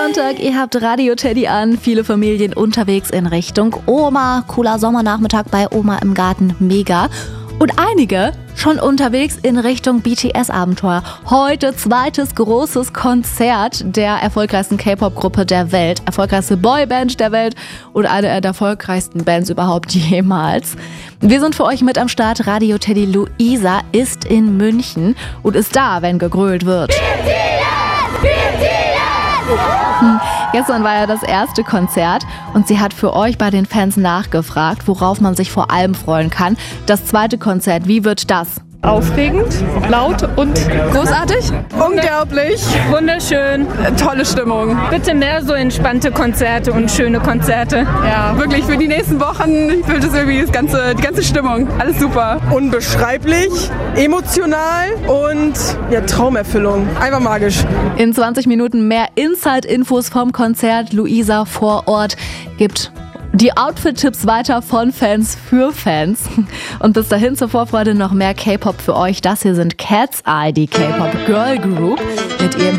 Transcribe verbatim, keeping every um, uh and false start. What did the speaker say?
Sonntag, ihr habt Radio Teddy an, viele Familien unterwegs in Richtung Oma, cooler Sommernachmittag bei Oma im Garten, mega. Und einige schon unterwegs in Richtung B T S-Abenteuer. Heute zweites großes Konzert der erfolgreichsten K-Pop-Gruppe der Welt, erfolgreichste Boyband der Welt und eine der erfolgreichsten Bands überhaupt jemals. Wir sind für euch mit am Start. Radio Teddy Luisa ist in München und ist da, wenn gegrölt wird. B T S! B T S! Hm. Gestern war ja das erste Konzert und sie hat für euch bei den Fans nachgefragt, worauf man sich vor allem freuen kann. Das zweite Konzert, wie wird das? Aufregend, laut und großartig. Unglaublich. Wunderschön. Tolle Stimmung. Bitte mehr so entspannte Konzerte und schöne Konzerte. Ja, wirklich für die nächsten Wochen füllt es irgendwie das ganze, die ganze Stimmung. Alles super. Unbeschreiblich, emotional und ja, Traumerfüllung. Einfach magisch. In zwanzig Minuten mehr Inside-Infos vom Konzert. Luisa vor Ort gibt die Outfit-Tipps weiter von Fans für Fans. Und bis dahin zur Vorfreude noch mehr K-Pop für euch. Das hier sind Cat's Eye, die K-Pop Girl Group mit ihrem